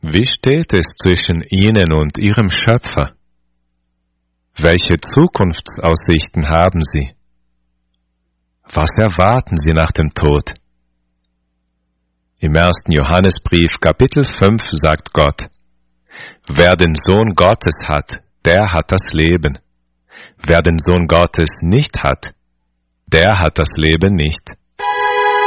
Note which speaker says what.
Speaker 1: Wie steht es zwischen ihnen und ihrem Schöpfer? Welche Zukunftsaussichten haben sie? Was erwarten sie nach dem Tod? Im 1. Johannesbrief, Kapitel 5, sagt Gott: Wer den Sohn Gottes hat, der hat das Leben. Wer den Sohn Gottes nicht hat, der hat das Leben nicht.